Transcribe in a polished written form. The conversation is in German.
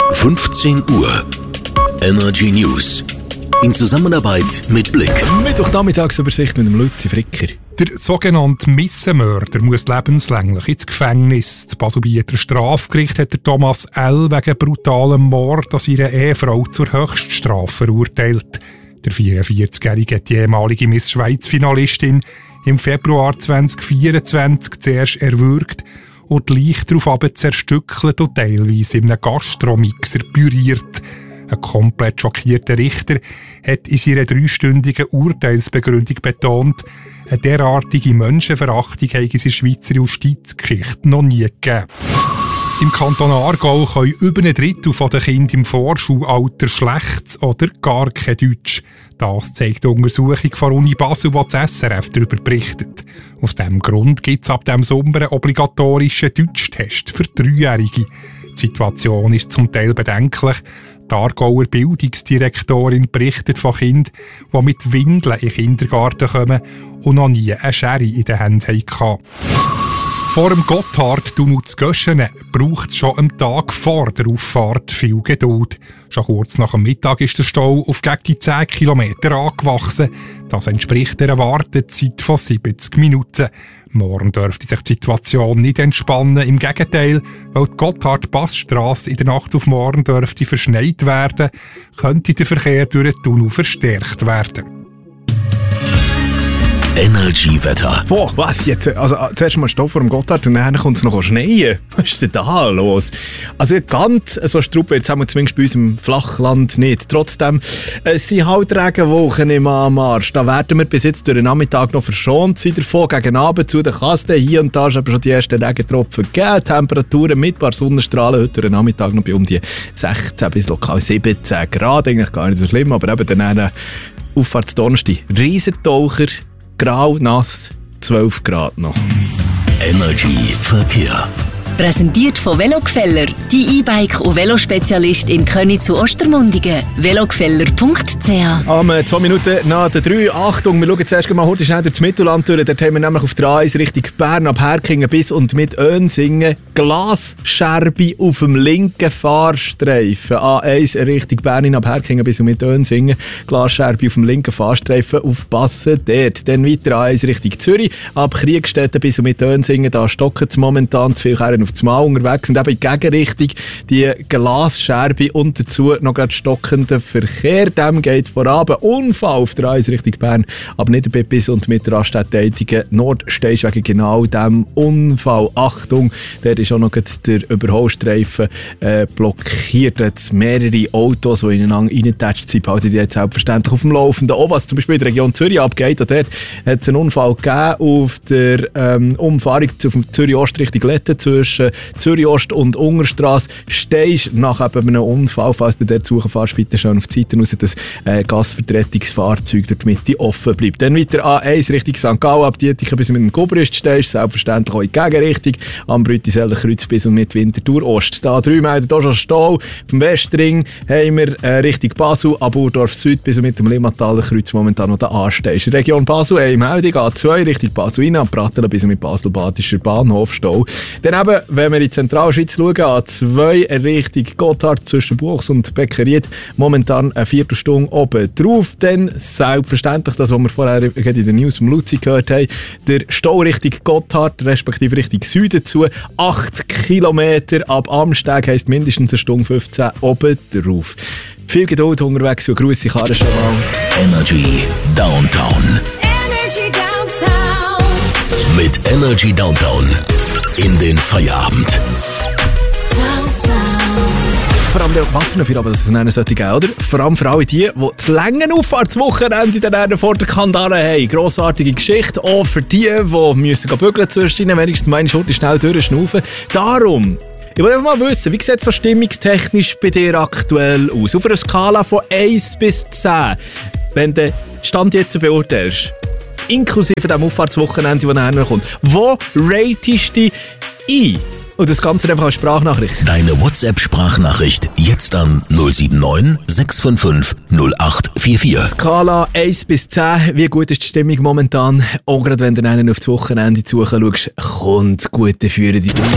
15 Uhr. Energy News. In Zusammenarbeit mit Blick. Mittwochnachmittagsübersicht mit dem Luzi Fricker. Der sogenannte Missenmörder muss lebenslänglich ins Gefängnis. Das Baselbieter Strafgericht hat Thomas L. wegen brutalem Mord an seiner Ehefrau zur Höchststrafe verurteilt. Der 44-Jährige hat die ehemalige Miss Schweiz-Finalistin im Februar 2024 zuerst erwürgt und die Leiche daraufhin zerstückelt und teilweise in einem Gastromixer püriert. Ein komplett schockierter Richter hat in seiner 3-stündigen Urteilsbegründung betont, eine derartige Menschenverachtung habe es in der Schweizer Justizgeschichte noch nie gegeben. Im Kanton Aargau können über ein Drittel der Kinder im Vorschulalter schlechtes oder gar kein Deutsch. Das zeigt die Untersuchung von der Uni Basel, die das SRF darüber berichtet. Aus diesem Grund gibt es ab diesem Sommer einen obligatorischen Deutschtest für 3-Jährige. Die Situation ist zum Teil bedenklich. Die Aargauer Bildungsdirektorin berichtet von Kindern, die mit Windeln in den Kindergarten kommen und noch nie eine Schere in den Händen hatten. Vor dem Gotthardtunnel zu Göschenen braucht es schon am Tag vor der Auffahrt viel Geduld. Schon kurz nach dem Mittag ist der Stau auf gegen die 10 Kilometer angewachsen. Das entspricht einer Wartezeit von 70 Minuten. Morgen dürfte sich die Situation nicht entspannen. Im Gegenteil, weil die Gotthard-Passstrasse in der Nacht auf morgen dürfte verschneit werden, könnte der Verkehr durch den Tunnel verstärkt werden. Energy-Wetter. Boah, was jetzt? Also zuerst mal Stoff vor dem Gotthard und dann kommt es noch schneien. Was ist denn da los? Also ganz so Struppe jetzt haben wir zumindest bei uns im Flachland nicht. Trotzdem, es sind halt Regenwochen im Anmarsch. Da werden wir bis jetzt durch den Nachmittag noch verschont sein davon. Gegen Abend zu der Kaste hier und da schon die ersten Regentropfen gegeben. Temperaturen mit ein paar Sonnenstrahlen heute durch den Nachmittag noch bei um die 16 bis lokal 17 Grad. Eigentlich gar nicht so schlimm, aber eben dann Auffahrtsdonnerstag. Riesentaucher. Grau, nass, 12 Grad noch. Energy Verkehr. Präsentiert von Velogefeller, die E-Bike- und Velospezialist in Köniz zu Ostermundigen. Velogefeller.ch. Am 2 Minuten nach der 3. Achtung, wir schauen zuerst mal heute schnell durch das Mittelland durch. Dort haben wir nämlich auf der A1 Richtung Bern, ab Herkingen bis und mit Önsingen Glasscherbe auf dem linken Fahrstreifen. A1 Richtung Bern, ab Herkingen bis und mit Önsingen Glasscherbe auf dem linken Fahrstreifen. Aufpassen dort. Dann weiter A1 Richtung Zürich, ab Kriegstetten bis und mit Önsingen. Da stocken es momentan zu viel Kehren auf das Mal unterwegs und eben in die Gegenrichtung die Glasscherbe und dazu noch gerade stockender Verkehr. Dem geht voran. Unfall auf der A1 Richtung Bern, aber nicht bis und mit Raststätten Nordstehst wegen genau diesem Unfall. Achtung, der ist auch noch der Überholstreifen blockiert. Jetzt mehrere Autos, die ineinander reingetatscht sind, behalten die jetzt selbstverständlich auf dem Laufenden. Auch was zum Beispiel in der Region Zürich abgeht, und dort hat es einen Unfall gegeben auf der Umfahrung auf Zürich-Ost Richtung Letten zwischen Zürich-Ost und Ungerstrasse. Stehst nach einem Unfall, falls du dort suchen bitte schon auf die Seite raus, dass Gasvertretungsfahrzeug durch die Mitte offen bleibt. Dann weiter A1 Richtung St. Gallen, ab Dietiken bis mit dem Gubrist stehst, selbstverständlich auch in die Gegenrichtung, am Brütiseller-Kreuz bis und mit Winterthur-Ost. Da 3 meldet auch schon Stau. Vom Westring haben wir Richtung Basel, ab Urdorf Süd bis und mit dem Limataler Kreuz momentan noch da anstehst. Region Basel, Meldung A2 Richtung Basel rein, am Pratteln bis und mit Basel-Badischer Bahnhof Stau. Dann eben, wenn wir in die Zentralschweiz schauen, A2 Richtung Gotthard zwischen Buchs und Beckeried, momentan eine Viertelstunde oben drauf. Dann selbstverständlich, das, was wir vorher in der News vom Luzi gehört haben, der Stau Richtung Gotthard, respektive Richtung Süden zu, 8 Kilometer ab Amsteg, heisst mindestens eine Stunde 15 oben drauf. Viel Geduld unterwegs und Grüße, Karren schon mal. Energy Downtown. Energy Downtown. Mit Energy Downtown in den Feierabend. Vor allem was für eine Feierabend, dass es einen sollte geben, oder? Vor allem für alle die das lange Auffahrtswochenende dann vor der Kandare haben. Grossartige Geschichte. Auch für die müssen bügeln zwischendurch, wenigstens meine Schulter schnell durchschnaufen. Darum, ich will einfach mal wissen, wie sieht es so stimmungstechnisch bei dir aktuell aus? Auf einer Skala von 1 bis 10. Wenn du den Stand jetzt beurteilst, inklusive dem Auffahrtswochenende, das nachher kommt, wo ratest du dich ein? Und das Ganze einfach als Sprachnachricht. Deine WhatsApp-Sprachnachricht jetzt an 079 655 0844. Skala 1 bis 10. Wie gut ist die Stimmung momentan? Auch gerade wenn du einen auf das Wochenende suchen schaust, kommt gute Führung.